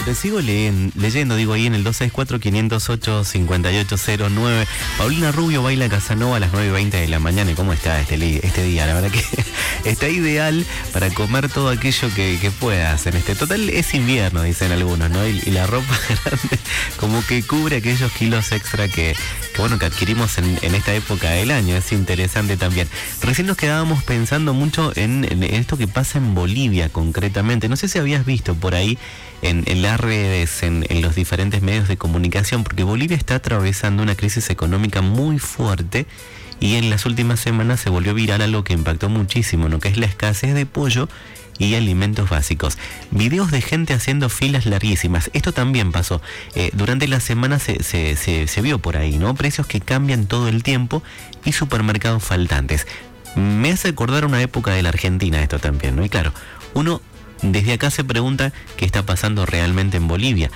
te sigo leyendo, digo ahí en el 264-508-5809. Paulina Rubio baila Casanova a las 9:20 de la mañana. ¿Y cómo está este día? La verdad que está ideal para comer todo aquello que puedas. Total es invierno, dicen algunos, ¿no? Y la ropa grande como que cubre aquellos kilos extra que adquirimos en esta época del año. Es interesante también. Recién nos quedábamos pensando mucho en esto que pasa en Bolivia concretamente. No sé si habías visto por ahí en las redes, en los diferentes medios de comunicación, porque Bolivia está atravesando una crisis económica muy fuerte y en las últimas semanas se volvió viral algo que impactó muchísimo, ¿no? Que es la escasez de pollo y alimentos básicos. Videos de gente haciendo filas larguísimas. Esto también pasó. Durante la semana se vio por ahí, ¿no? Precios que cambian todo el tiempo y supermercados faltantes. Me hace acordar una época de la Argentina esto también, ¿no? Y claro, uno desde acá se pregunta qué está pasando realmente en Bolivia.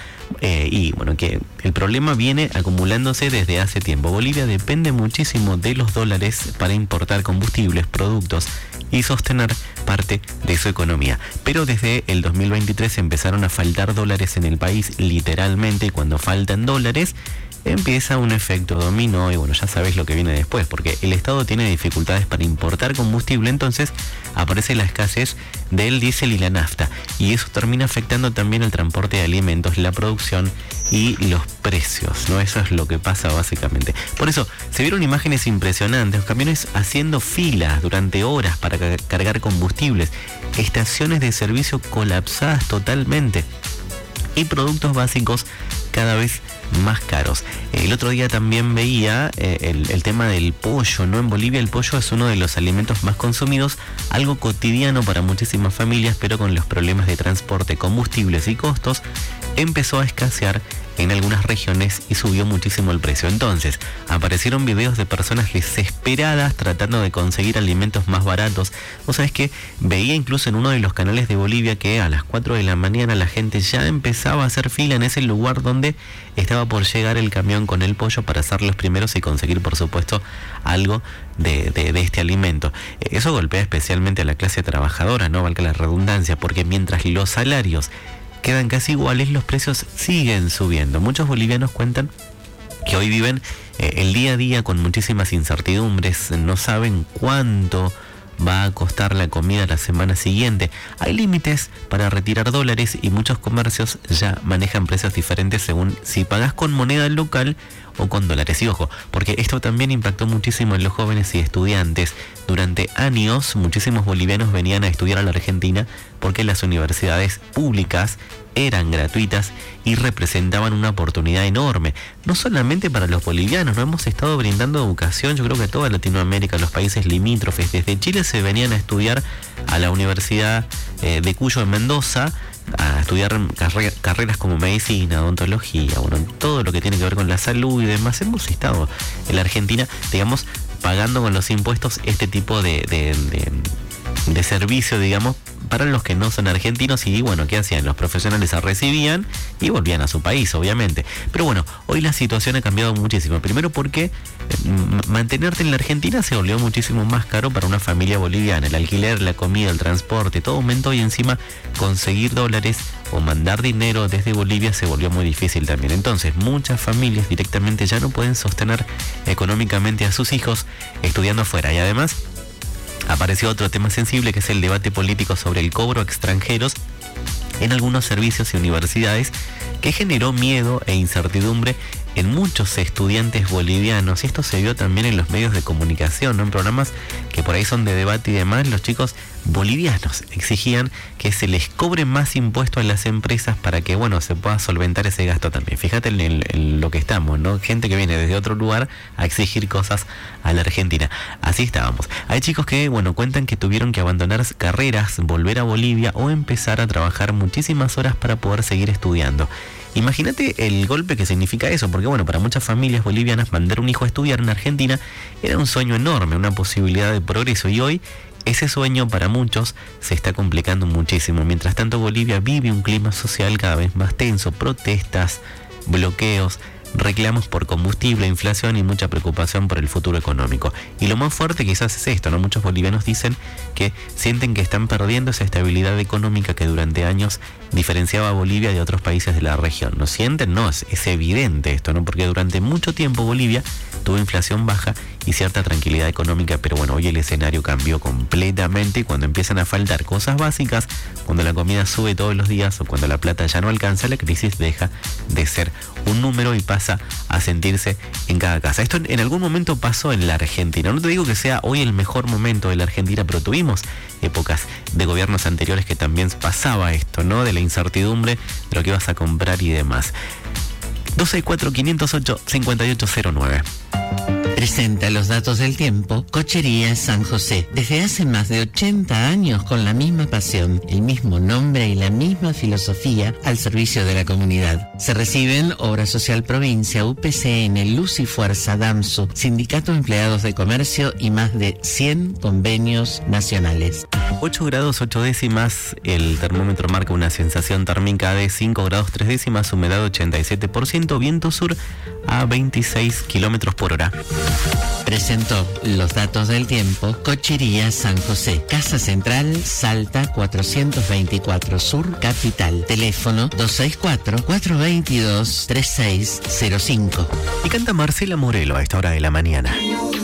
Que el problema viene acumulándose desde hace tiempo. Bolivia depende muchísimo de los dólares para importar combustibles, productos y sostener parte de su economía. Pero desde el 2023 empezaron a faltar dólares en el país, literalmente, y cuando faltan dólares empieza un efecto dominó y ya sabes lo que viene después, porque el Estado tiene dificultades para importar combustible, entonces aparece la escasez del diésel y la nafta, y eso termina afectando también el transporte de alimentos, la producción y los precios, ¿no? Eso es lo que pasa básicamente. Por eso se vieron imágenes impresionantes, los camiones haciendo filas durante horas para cargar combustibles, estaciones de servicio colapsadas totalmente y productos básicos cada vez más caros. El otro día también veía el tema del pollo, ¿no? En Bolivia el pollo es uno de los alimentos más consumidos, algo cotidiano para muchísimas familias, pero con los problemas de transporte, combustibles y costos, empezó a escasear en algunas regiones y subió muchísimo el precio. Entonces, aparecieron videos de personas desesperadas tratando de conseguir alimentos más baratos. Vos sabés que veía incluso en uno de los canales de Bolivia que a las 4 de la mañana la gente ya empezaba a hacer fila en ese lugar donde estaba por llegar el camión con el pollo para ser los primeros y conseguir, por supuesto, algo de este alimento. Eso golpea especialmente a la clase trabajadora, no valga la redundancia, porque mientras los salarios quedan casi iguales, los precios siguen subiendo. Muchos bolivianos cuentan que hoy viven el día a día con muchísimas incertidumbres, no saben cuánto va a costar la comida la semana siguiente. Hay límites para retirar dólares y muchos comercios ya manejan precios diferentes según si pagas con moneda local o con dólares. Y ojo, porque esto también impactó muchísimo en los jóvenes y estudiantes. Durante años, muchísimos bolivianos venían a estudiar a la Argentina porque las universidades públicas eran gratuitas y representaban una oportunidad enorme, no solamente para los bolivianos. No hemos estado brindando educación, yo creo que a toda Latinoamérica, los países limítrofes. Desde Chile se venían a estudiar a la Universidad de Cuyo en Mendoza, a estudiar carreras como medicina, odontología, todo lo que tiene que ver con la salud y demás. Hemos estado en la Argentina, digamos, pagando con los impuestos este tipo de servicio, digamos, para los que no son argentinos. Y ¿qué hacían? Los profesionales se recibían y volvían a su país, obviamente. Pero hoy la situación ha cambiado muchísimo. Primero porque mantenerte en la Argentina se volvió muchísimo más caro para una familia boliviana. El alquiler, la comida, el transporte, todo aumentó, y encima conseguir dólares o mandar dinero desde Bolivia se volvió muy difícil también. Entonces muchas familias directamente ya no pueden sostener económicamente a sus hijos estudiando afuera. Y además apareció otro tema sensible, que es el debate político sobre el cobro a extranjeros en algunos servicios y universidades, que generó miedo e incertidumbre en muchos estudiantes bolivianos. Y esto se vio también en los medios de comunicación, ¿no? En programas que por ahí son de debate y demás, los chicos bolivianos exigían que se les cobre más impuestos a las empresas para que se pueda solventar ese gasto también. Fíjate en lo que estamos, ¿no? Gente que viene desde otro lugar a exigir cosas a la Argentina. Así estábamos. Hay chicos que cuentan que tuvieron que abandonar carreras, volver a Bolivia o empezar a trabajar muchísimas horas para poder seguir estudiando. Imagínate el golpe que significa eso, porque para muchas familias bolivianas mandar un hijo a estudiar en Argentina era un sueño enorme, una posibilidad de progreso, y hoy ese sueño para muchos se está complicando muchísimo. Mientras tanto, Bolivia vive un clima social cada vez más tenso, protestas, bloqueos, reclamos por combustible, inflación y mucha preocupación por el futuro económico. Y lo más fuerte quizás es esto, ¿no? Muchos bolivianos dicen que sienten que están perdiendo esa estabilidad económica que durante años diferenciaba a Bolivia de otros países de la región. ¿No sienten? No, es evidente esto, ¿no? Porque durante mucho tiempo Bolivia tuvo inflación baja y cierta tranquilidad económica, pero bueno, hoy el escenario cambió completamente y cuando empiezan a faltar cosas básicas, cuando la comida sube todos los días o cuando la plata ya no alcanza, la crisis deja de ser un número y pasa a sentirse en cada casa. Esto en algún momento pasó en la Argentina. No te digo que sea hoy el mejor momento de la Argentina, pero tuvimos épocas de gobiernos anteriores que también pasaba esto, ¿no? De la incertidumbre de lo que ibas a comprar y demás. 264-508-5809. Presenta los datos del tiempo Cochería San José. Desde hace más de 80 años con la misma pasión, el mismo nombre y la misma filosofía al servicio de la comunidad. Se reciben Obra Social Provincia, UPCN, Luz y Fuerza, DAMSU, Sindicato de Empleados de Comercio y más de 100 convenios nacionales. 8 grados 8 décimas, el termómetro marca una sensación térmica de 5 grados 3 décimas, humedad 87%, viento sur a 26 kilómetros por hora. Presentó los datos del tiempo Cochería San José, Casa Central, Salta 424 Sur, Capital. Teléfono 264-422-3605. Y canta Marcela Morelo a esta hora de la mañana.